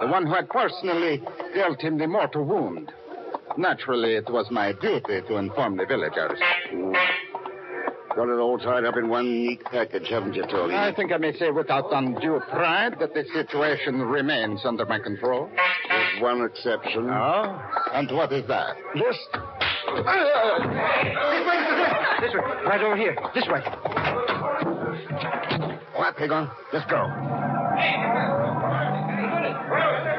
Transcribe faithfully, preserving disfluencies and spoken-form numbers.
The one who had personally dealt him the mortal wound. Naturally, it was my duty to inform the villagers. Got it all tied up in one neat package, haven't you, Tony? I think I may say without undue pride that the situation remains under my control. There's one exception. Oh? And what is that? This. This way. Right over here. This way. All right, Pagon. Let's go.